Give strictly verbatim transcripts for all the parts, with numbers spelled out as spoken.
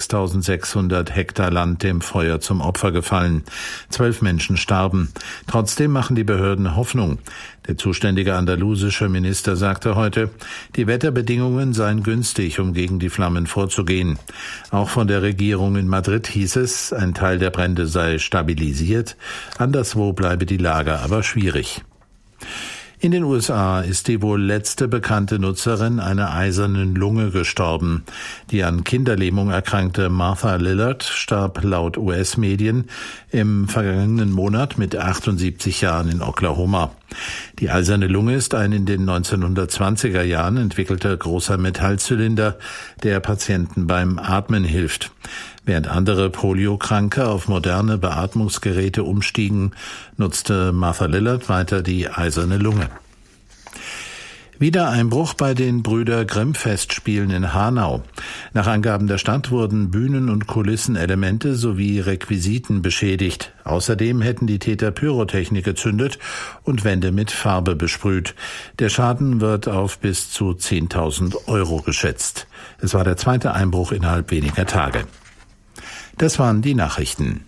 sechstausendsechshundert Hektar Land dem Feuer zum Opfer gefallen. Zwölf Menschen starben. Trotzdem machen die Behörden Hoffnung. Der zuständige andalusische Minister sagte heute, die Wetterbedingungen seien günstig, um gegen die Flammen vorzugehen. Auch von der Regierung in Madrid hieß es, ein Teil der Brände sei stabilisiert, anderswo bleibe die Lage aber schwierig. In den U S A ist die wohl letzte bekannte Nutzerin einer eisernen Lunge gestorben. Die an Kinderlähmung erkrankte Martha Lillard starb laut U S-Medien im vergangenen Monat mit achtundsiebzig Jahren in Oklahoma. Die eiserne Lunge ist ein in den neunzehnhundertzwanziger Jahren entwickelter großer Metallzylinder, der Patienten beim Atmen hilft. Während andere Poliokranke auf moderne Beatmungsgeräte umstiegen, nutzte Martha Lillard weiter die eiserne Lunge. Wieder Einbruch bei den Brüder Grimm-Festspielen in Hanau. Nach Angaben der Stadt wurden Bühnen- und Kulissenelemente sowie Requisiten beschädigt. Außerdem hätten die Täter Pyrotechnik gezündet und Wände mit Farbe besprüht. Der Schaden wird auf bis zu zehntausend Euro geschätzt. Es war der zweite Einbruch innerhalb weniger Tage. Das waren die Nachrichten.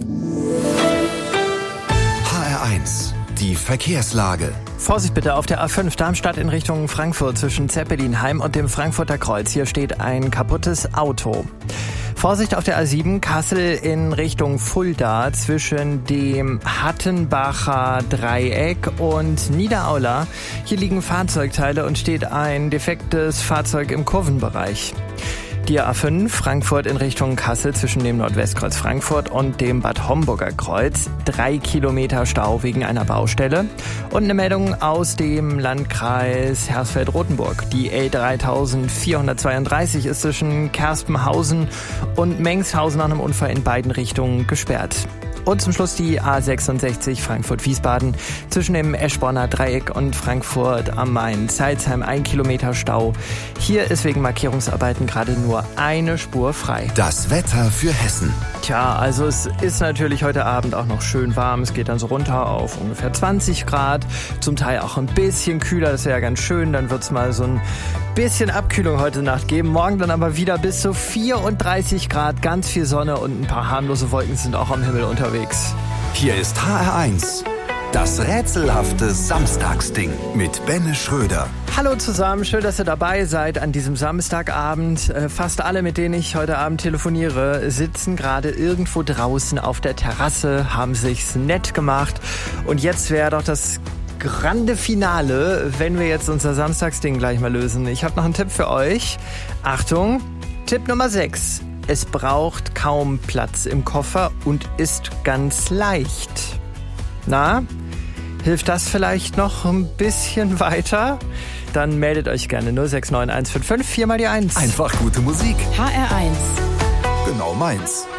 H R eins, die Verkehrslage. Vorsicht bitte auf der A fünf Darmstadt in Richtung Frankfurt zwischen Zeppelinheim und dem Frankfurter Kreuz. Hier steht ein kaputtes Auto. Vorsicht auf der A sieben Kassel in Richtung Fulda zwischen dem Hattenbacher Dreieck und Niederaula. Hier liegen Fahrzeugteile und steht ein defektes Fahrzeug im Kurvenbereich. Die A fünf Frankfurt in Richtung Kassel zwischen dem Nordwestkreuz Frankfurt und dem Bad Homburger Kreuz. Drei Kilometer Stau wegen einer Baustelle. Und eine Meldung aus dem Landkreis Hersfeld-Rotenburg. Die L dreitausendvierhundertzweiunddreißig ist zwischen Kerspenhausen und Mengshausen nach einem Unfall in beiden Richtungen gesperrt. Und zum Schluss die A sechsundsechzig Frankfurt-Wiesbaden zwischen dem Eschborner Dreieck und Frankfurt am Main. Salzheim ein Kilometer Stau. Hier ist wegen Markierungsarbeiten gerade nur eine Spur frei. Das Wetter für Hessen. Tja, also es ist natürlich heute Abend auch noch schön warm. Es geht dann so runter auf ungefähr zwanzig Grad. Zum Teil auch ein bisschen kühler, das wäre ja ganz schön. Dann wird es mal so ein bisschen Abkühlung heute Nacht geben. Morgen dann aber wieder bis zu vierunddreißig Grad, ganz viel Sonne und ein paar harmlose Wolken sind auch am Himmel unterwegs. Hier ist H R eins. Das rätselhafte Samstagsding mit Benne Schröder. Hallo zusammen, schön, dass ihr dabei seid an diesem Samstagabend. Fast alle, mit denen ich heute Abend telefoniere, sitzen gerade irgendwo draußen auf der Terrasse, haben sich's nett gemacht. Und jetzt wäre doch das grande Finale, wenn wir jetzt unser Samstagsding gleich mal lösen. Ich habe noch einen Tipp für euch. Achtung, Tipp Nummer sechs. Es braucht kaum Platz im Koffer und ist ganz leicht. Na, hilft das vielleicht noch ein bisschen weiter? Dann meldet euch gerne null sechs neun eins fünf fünf vier mal die eins. Einfach gute Musik. H R eins. Genau meins.